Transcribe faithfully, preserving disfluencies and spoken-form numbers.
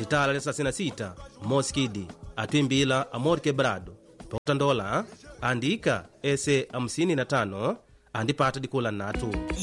titala le thelathini na sita moskidi atwimbila amor quebrado pautandola andika ese hamsini na tano andipata dikula natu.